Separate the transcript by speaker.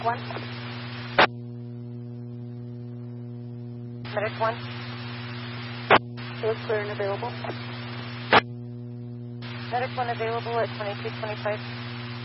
Speaker 1: 1. Medic 1.
Speaker 2: Field clear and available.
Speaker 1: Medic 1 available at 2225.